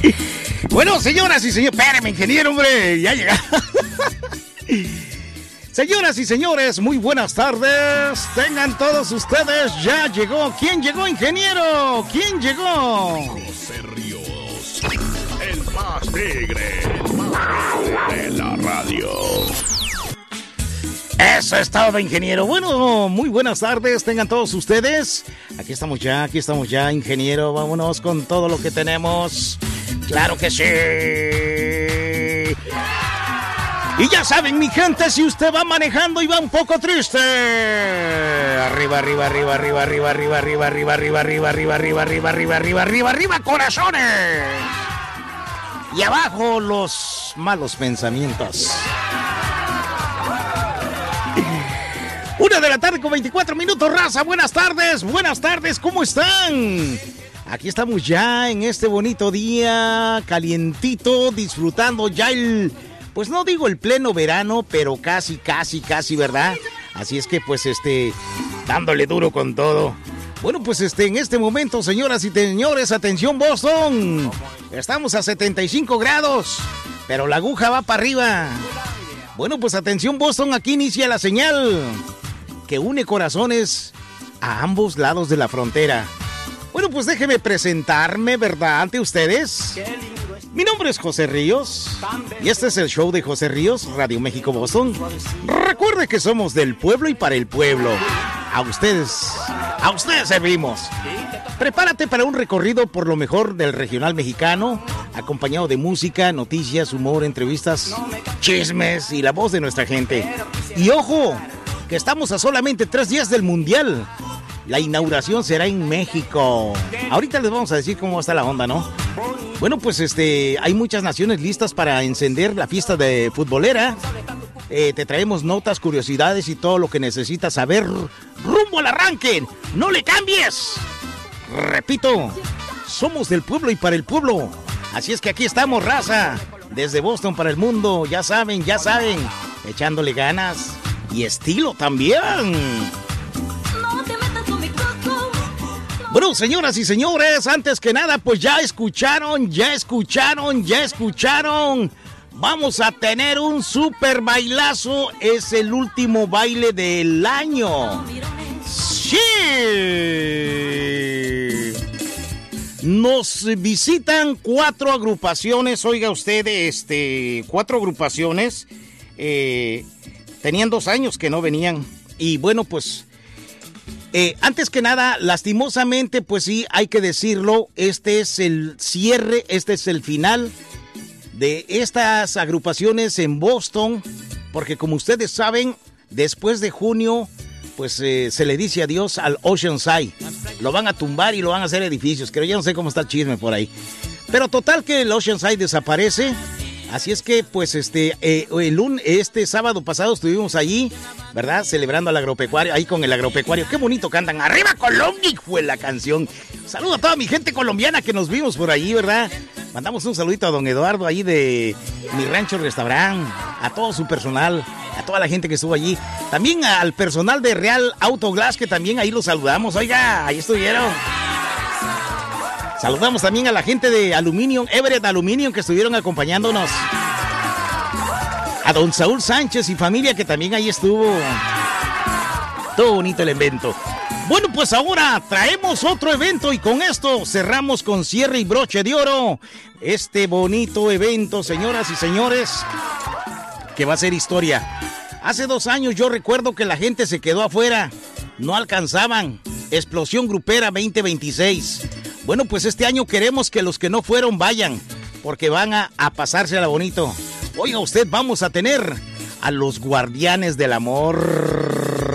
Bueno, señoras y señores, espérame, ingeniero, hombre, ya llega. Señoras y señores, muy buenas tardes. Tengan todos ustedes, ya llegó. ¿Quién llegó, ingeniero? ¿Quién llegó? José Ríos, el más tigre, el más de la radio. Eso es todo, ingeniero. Bueno, muy buenas tardes, tengan todos ustedes. Aquí estamos ya, ingeniero. Vámonos con todo lo que tenemos. ¡Claro que sí! Y ya saben, mi gente, si usted va manejando y va un poco triste. Arriba, arriba, arriba, arriba, arriba, arriba, arriba, arriba, arriba, arriba, arriba, arriba, arriba, arriba, arriba, arriba, arriba, corazones. Y abajo los malos pensamientos. 1:00 con 24 minutos, raza. Buenas tardes, ¿cómo están? Aquí estamos ya en este bonito día, calientito, disfrutando ya pues no digo el pleno verano, pero casi, ¿verdad? Así es que pues dándole duro con todo. Bueno, pues en este momento, señoras y señores, atención Boston. Estamos a 75 grados, pero la aguja va para arriba. Bueno, pues atención Boston, aquí inicia la señal que une corazones a ambos lados de la frontera. Bueno, pues déjeme presentarme, ¿verdad? Ante ustedes. Mi nombre es José Ríos y este es el show de José Ríos, Radio México Boston. Recuerde que somos del pueblo y para el pueblo. A ustedes servimos. Prepárate para un recorrido por lo mejor del regional mexicano, acompañado de música, noticias, humor, entrevistas, chismes y la voz de nuestra gente. Y ojo, que estamos a solamente 3 días del Mundial. La inauguración será en México. Ahorita les vamos a decir cómo está la onda, ¿no? Bueno, pues hay muchas naciones listas para encender la fiesta de futbolera. Te traemos notas, curiosidades y todo lo que necesitas saber rumbo al arranque. ¡No le cambies! Repito, somos del pueblo y para el pueblo. Así es que aquí estamos, raza. Desde Boston para el mundo, ya saben. Echándole ganas y estilo también. Bueno, señoras y señores, antes que nada, pues ya escucharon. Vamos a tener un super bailazo. Es el último baile del año. ¡Sí! Nos visitan 4 agrupaciones. Oiga usted, 4 agrupaciones. Tenían 2 años que no venían. Y bueno, pues... antes que nada, lastimosamente, pues sí, hay que decirlo, este es el cierre, este es el final de estas agrupaciones en Boston, porque como ustedes saben, después de junio, pues se le dice adiós al Oceanside. Lo van a tumbar y lo van a hacer edificios, creo, ya no sé cómo está el chisme por ahí. Pero total que el Oceanside desaparece. Así es que, pues, este sábado pasado estuvimos allí, ¿verdad? Celebrando al agropecuario, ahí con el agropecuario. Qué bonito cantan. ¡Arriba Colombia! Fue la canción. Saludo a toda mi gente colombiana que nos vimos por allí, ¿verdad? Mandamos un saludito a don Eduardo ahí de Mi Rancho Restaurant, a todo su personal, a toda la gente que estuvo allí. También al personal de Real Autoglass, que también ahí los saludamos. Oiga, ahí estuvieron. Saludamos también a la gente de Aluminium, Everett Aluminium, que estuvieron acompañándonos. A don Saúl Sánchez y familia, que también ahí estuvo. Todo bonito el evento. Bueno, pues ahora traemos otro evento y con esto cerramos con cierre y broche de oro este bonito evento, señoras y señores, que va a ser historia. Hace 2 años yo recuerdo que la gente se quedó afuera, no alcanzaban. Explosión Grupera 2026. Bueno, pues este año queremos que los que no fueron vayan, porque van a pasársela bonito. Oiga usted, vamos a tener a los Guardianes del Amor.